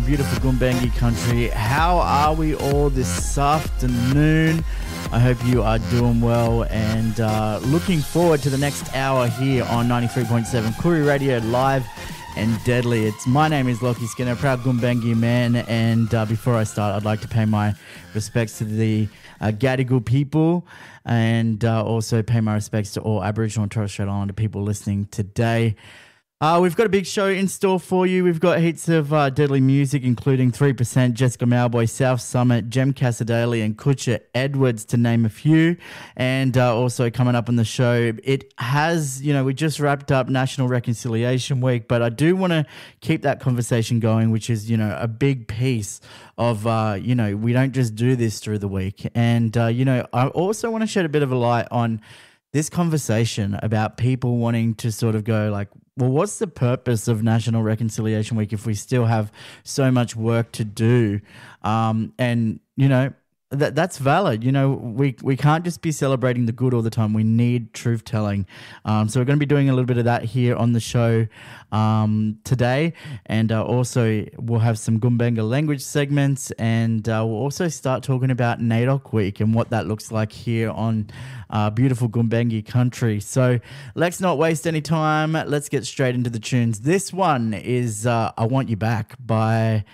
beautiful Gumbaynggirr country. How are we all this afternoon? I hope you are doing well and looking forward to the next hour here on 93.7 Koori Radio, live and deadly. My name is Lockie Skinner, proud Gumbaynggirr man, and before I start, I'd like to pay my respects to the Gadigal people and also pay my respects to all Aboriginal and Torres Strait Islander people listening today. We've got a big show in store for you. We've got heaps of deadly music, including 3%, Jessica Mauboy, South Summit, Jem Casadale and Kutcha Edwards, to name a few. And also coming up on the show, it has, we just wrapped up National Reconciliation Week, but I do want to keep that conversation going, which is, a big piece of, we don't just do this through the week. And, I also want to shed a bit of a light on this conversation about people wanting to sort of go like, well, what's the purpose of National Reconciliation Week if we still have so much work to do? That's valid. We can't just be celebrating the good all the time. We need truth telling. So we're going to be doing a little bit of that here on the show today. And also we'll have some Gumbaynggirr language segments, and we'll also start talking about NAIDOC Week and what that looks like here on beautiful Gumbaynggirr country. So let's not waste any time. Let's get straight into the tunes. This one is I Want You Back by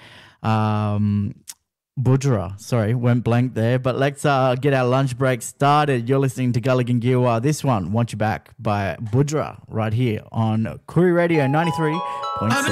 Budra. Sorry, went blank there. But let's get our lunch break started. You're listening to Gulligan Gilwa. This one, Want You Back by Budra, right here on Koori Radio 93.7.